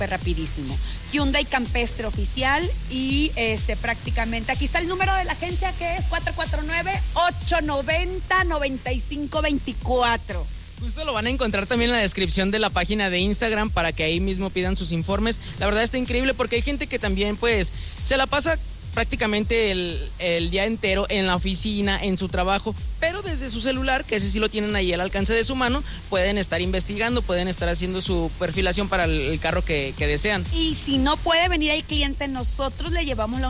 súper rapidísimo. Hyundai Campestre oficial y prácticamente, aquí está el número de la agencia que es 449-890-9524. Justo lo van a encontrar también en la descripción de la página de Instagram para que ahí mismo pidan sus informes. La verdad está increíble porque hay gente que también pues se la pasa prácticamente el día entero en la oficina, en su trabajo, pero desde su celular, que ese sí lo tienen ahí al alcance de su mano, pueden estar investigando, pueden estar haciendo su perfilación para el carro que desean. Y si no puede venir el cliente, nosotros le llevamos la